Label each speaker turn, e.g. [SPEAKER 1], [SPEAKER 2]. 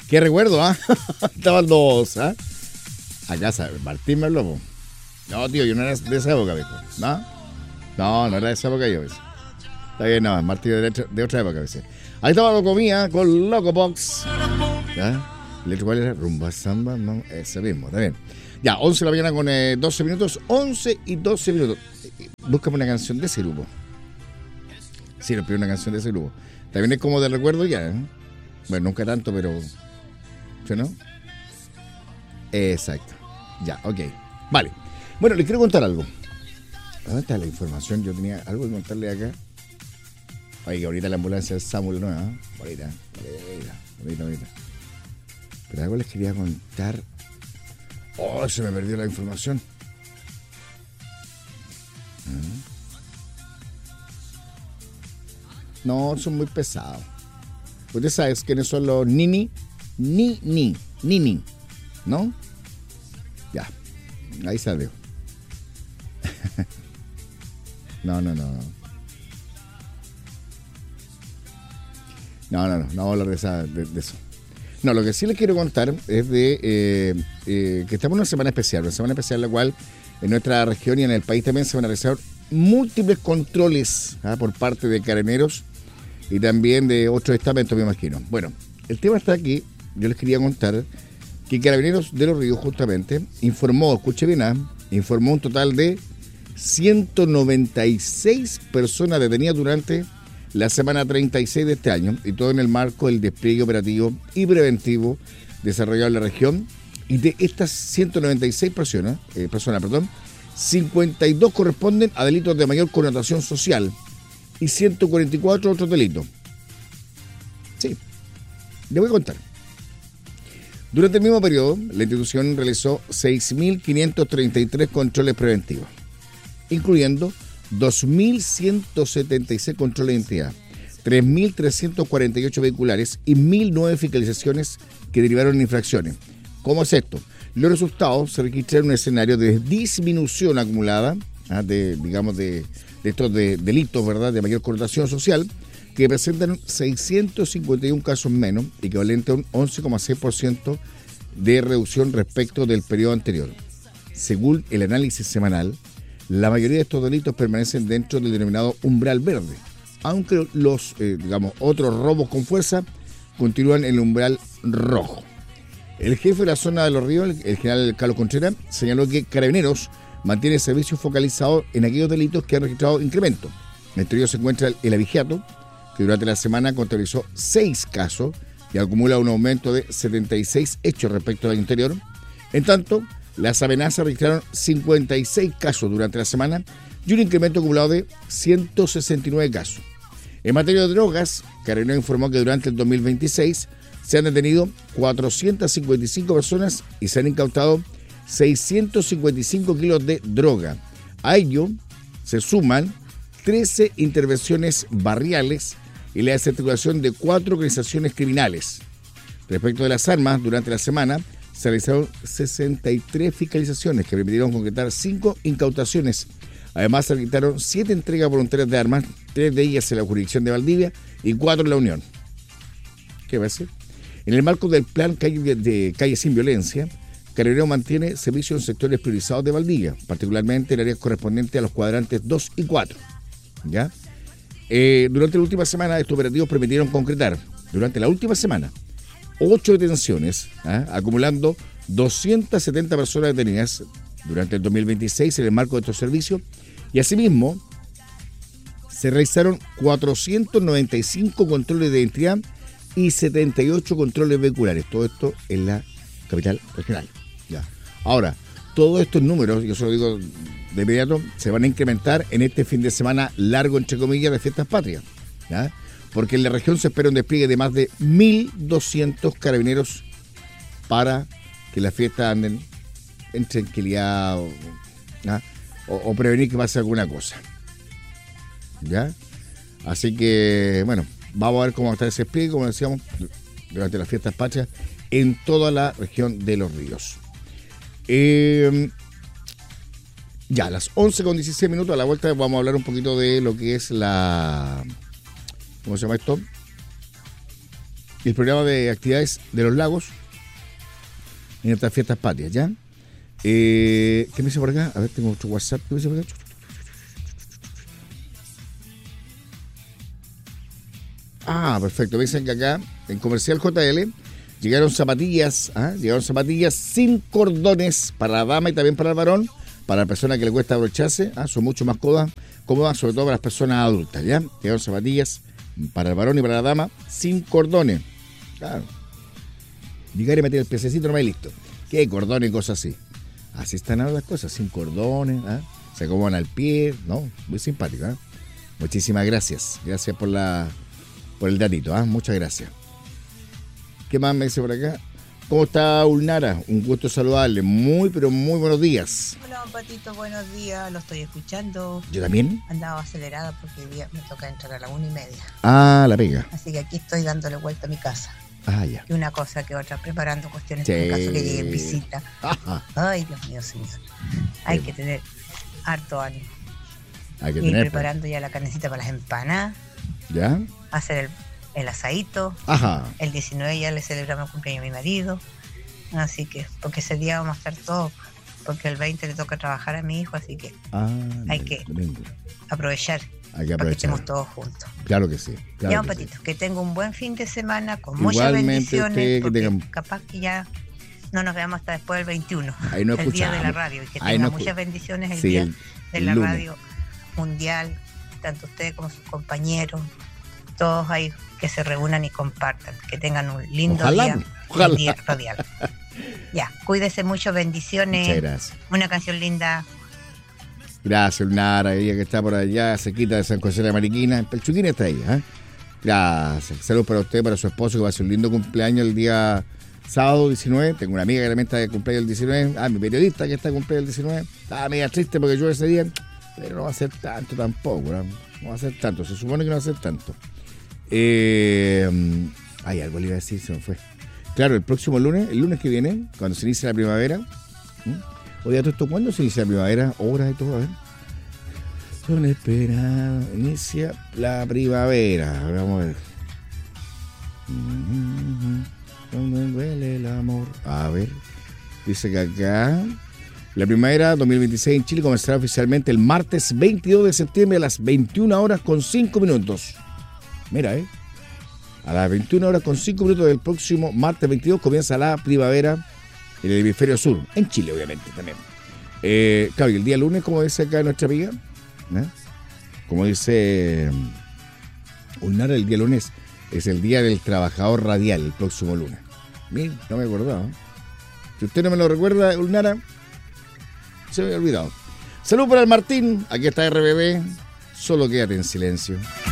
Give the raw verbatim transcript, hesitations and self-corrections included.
[SPEAKER 1] Qué recuerdo, ¿ah? ¿eh? Estaban dos, ¿ah? ¿eh? Acá, ¿sabes? Martín me habló, po. No, tío, yo no era de esa época, viejo. ¿No? No, no era de esa época yo, ¿ves? Está bien, no, Martín de, de otra época, a veces. Ahí estaba Locomía con Loco Box. ¿Ya? ¿El cuál era? Rumba Samba, no, ese mismo, está bien. Ya, once de la mañana con eh, doce minutos, once y doce minutos. Búscame una canción de ese grupo. Sí, nos pidió una canción de ese grupo. También es como de recuerdo ya, ¿eh? Bueno, nunca tanto, pero... ¿sí, no? Exacto. Ya, ok. Vale. Bueno, les quiero contar algo. ¿Dónde está la información? Yo tenía algo que contarle acá. Oye, ahorita la ambulancia es Samuel, ¿no? ¿Eh? Ahorita, ahorita, ahorita, ahorita. Pero algo les quería contar. Oh, se me perdió la información. ¿Eh? No, son muy pesados. Usted sabe quiénes son los Nini. Ni, ni, Nini. ¿No? Ya. Ahí salió. No, no, no, no. No, no, no. No vamos a hablar de, esa, de, de eso. No, lo que sí les quiero contar es de eh, eh, que estamos en una semana especial. Una semana especial en la cual en nuestra región y en el país también se van a realizar múltiples controles, ¿ah? Por parte de carabineros y también de otros estamentos, me imagino. Bueno, el tema está aquí. Yo les quería contar que Carabineros de Los Ríos justamente informó, escuche bien, ¿ah? informó un total de ciento noventa y seis personas detenidas durante la semana treinta y seis de este año, y todo en el marco del despliegue operativo y preventivo desarrollado en la región. Y de estas ciento noventa y seis personas, eh, personas, perdón, cincuenta y dos corresponden a delitos de mayor connotación social y ciento cuarenta y cuatro otros delitos. Sí, le voy a contar. Durante el mismo periodo, la institución realizó seis mil quinientos treinta y tres controles preventivos, incluyendo dos mil ciento setenta y seis controles de identidad, tres mil trescientos cuarenta y ocho vehiculares y mil nueve fiscalizaciones que derivaron en infracciones. ¿Cómo es esto? Los resultados se registraron en un escenario de disminución acumulada, ¿ah? de, digamos, de, de estos de, delitos, ¿verdad?, de mayor connotación social, que presentan seiscientos cincuenta y uno casos menos, equivalente a un once coma seis por ciento de reducción respecto del periodo anterior. Según el análisis semanal, la mayoría de estos delitos permanecen dentro del denominado umbral verde, aunque los, eh, digamos, otros robos con fuerza continúan en el umbral rojo. El jefe de la zona de Los Ríos, el general Carlos Contreras, señaló que Carabineros mantiene servicios focalizados en aquellos delitos que han registrado incremento. Entre ellos se encuentra el abigeato, que durante la semana contabilizó seis casos y acumula un aumento de setenta y seis hechos respecto al año anterior. En tanto, las amenazas registraron cincuenta y seis casos durante la semana y un incremento acumulado de ciento sesenta y nueve casos. En materia de drogas, Carabineros informó que durante el dos mil veintiséis se han detenido cuatrocientas cincuenta y cinco personas y se han incautado seiscientos cincuenta y cinco kilos de droga. A ello se suman trece intervenciones barriales y la desarticulación de cuatro organizaciones criminales. Respecto de las armas, durante la semana se realizaron sesenta y tres fiscalizaciones que permitieron concretar cinco incautaciones. Además, se realizaron siete entregas voluntarias de armas, tres de ellas en la jurisdicción de Valdivia y cuatro en la Unión. ¿Qué va a decir? En el marco del plan Calle, de Calle Sin Violencia, Carabineros mantiene servicios en sectores priorizados de Valdivia, particularmente en áreas correspondientes a los cuadrantes dos y cuatro. ¿Ya? Eh, durante la última semana, estos operativos permitieron concretar, durante la última semana, ocho detenciones, ¿eh? acumulando doscientas setenta personas detenidas durante el dos mil veintiséis en el marco de estos servicios, y asimismo se realizaron cuatrocientos noventa y cinco controles de identidad y setenta y ocho controles vehiculares, todo esto en la capital regional. Ya. Ahora, todos estos números, yo se lo digo de inmediato, se van a incrementar en este fin de semana largo, entre comillas, de fiestas patrias, ¿ya? Porque en la región se espera un despliegue de más de mil doscientos carabineros para que las fiestas anden en tranquilidad o, o, o prevenir que pase alguna cosa. ¿Ya? Así que, bueno, vamos a ver cómo va a estar ese despliegue, como decíamos, durante las fiestas patrias en toda la región de Los Ríos. Eh, ya, a las once con dieciséis minutos, a la vuelta vamos a hablar un poquito de lo que es la... ¿Cómo se llama esto? el programa de actividades de los lagos en estas fiestas patrias, ¿ya? Eh, ¿Qué me dice por acá? A ver, tengo otro WhatsApp. ¿Qué me dice por acá? Ah, perfecto. Me dicen que acá, en Comercial J L, llegaron zapatillas, ¿ah? llegaron zapatillas sin cordones para la dama y también para el varón, para la persona que le cuesta abrocharse, ¿ah? son mucho más cómodas, cómodas, sobre todo para las personas adultas, ¿ya? Llegaron zapatillas para el varón y para la dama sin cordones. Claro. Llegar y meter el piececito nomás y listo. ¿Qué cordones y cosas así? Así están ahora las cosas, sin cordones, ¿ah? Se acomodan al pie, ¿no? Muy simpático, ¿ah? Muchísimas gracias. Gracias por la por el datito, ¿ah? Muchas gracias. ¿Qué más me dice por acá? ¿Cómo está Ulnara? Un gusto saludarle. Muy, pero muy buenos días.
[SPEAKER 2] Hola, Patito, buenos días. Lo estoy escuchando.
[SPEAKER 1] ¿Yo también?
[SPEAKER 2] Andaba acelerada porque hoy día me toca entrar a la una y media.
[SPEAKER 1] Ah, la pega.
[SPEAKER 2] Así que aquí estoy dándole vuelta a mi casa.
[SPEAKER 1] Ah, ya.
[SPEAKER 2] Y una cosa que otra, preparando cuestiones
[SPEAKER 1] Sí.
[SPEAKER 2] en caso que llegue en visita.
[SPEAKER 1] Ajá.
[SPEAKER 2] Ay, Dios mío, señor. Hay
[SPEAKER 1] Sí.
[SPEAKER 2] que tener harto ánimo.
[SPEAKER 1] Hay que
[SPEAKER 2] Y
[SPEAKER 1] tener.
[SPEAKER 2] preparando ya la carnecita para las empanadas,
[SPEAKER 1] ¿Ya?
[SPEAKER 2] hacer el, el asadito.
[SPEAKER 1] Ajá.
[SPEAKER 2] El diecinueve ya le celebramos el cumpleaños a mi marido. Así que, porque ese día vamos a estar todos, porque el veinte le toca trabajar a mi hijo, así que
[SPEAKER 1] Ah,
[SPEAKER 2] Hay que-
[SPEAKER 1] tremendo.
[SPEAKER 2] aprovechar,
[SPEAKER 1] Hay que
[SPEAKER 2] para que
[SPEAKER 1] aprovechar.
[SPEAKER 2] estemos todos juntos.
[SPEAKER 1] Claro que sí. Claro
[SPEAKER 2] Ya,
[SPEAKER 1] que
[SPEAKER 2] Patito,
[SPEAKER 1] sí.
[SPEAKER 2] que tenga un buen fin de semana con muchas
[SPEAKER 1] Igualmente
[SPEAKER 2] bendiciones,
[SPEAKER 1] usted, que
[SPEAKER 2] porque
[SPEAKER 1] tenga-
[SPEAKER 2] capaz que ya no nos veamos hasta después del veintiuno,
[SPEAKER 1] Ahí no
[SPEAKER 2] el día de la
[SPEAKER 1] escuchamos.
[SPEAKER 2] radio, y que
[SPEAKER 1] Ahí
[SPEAKER 2] tenga
[SPEAKER 1] no escu-
[SPEAKER 2] muchas bendiciones el
[SPEAKER 1] Sí,
[SPEAKER 2] día
[SPEAKER 1] el-
[SPEAKER 2] de
[SPEAKER 1] el
[SPEAKER 2] la
[SPEAKER 1] lunes.
[SPEAKER 2] radio mundial, tanto usted como sus compañeros, todos ahí que se reúnan y compartan, que tengan un lindo
[SPEAKER 1] Ojalá,
[SPEAKER 2] día,
[SPEAKER 1] ojalá.
[SPEAKER 2] un día radial. Ya, cuídese mucho, bendiciones,
[SPEAKER 1] Muchas gracias.
[SPEAKER 2] una canción linda.
[SPEAKER 1] Gracias, Ulnara, ella que está por allá, cerquita de San José de la Mariquina. El Chuquín está ahí, ¿eh? Gracias. Saludos para usted, para su esposo, que va a hacer un lindo cumpleaños el día sábado diecinueve. Tengo una amiga que también está de cumpleaños el diecinueve. Ah, mi periodista que está de cumpleaños el diecinueve. Estaba media triste porque yo ese día, pero no va a ser tanto tampoco, ¿no? No va a ser tanto, se supone que no va a ser tanto. Eh, ay, algo le iba a decir, se me fue. Claro, el próximo lunes, el lunes que viene, cuando se inicie la primavera. ¿Mm? Oye, ¿todo esto cuándo se inicia la primavera? Horas y todo, a ver. Son esperados, inicia la primavera. A ver, vamos a ver. Donde duele el amor. A ver. Dice que acá la primavera dos mil veintiséis en Chile comenzará oficialmente el martes veintidós de septiembre a las veintiuna horas con cinco minutos. Mira, ¿eh? A las veintiuna horas con cinco minutos del próximo martes veintidós comienza la primavera en el hemisferio sur, en Chile obviamente también. Eh, claro, y el día lunes, como dice acá nuestra amiga, ¿eh? Como dice Ulnara, el día lunes es el día del trabajador radial, el próximo lunes. Miren, no me acordaba. Si usted no me lo recuerda, Ulnara, se me había olvidado. Salud para el Martín, aquí está R B B, solo quédate en silencio.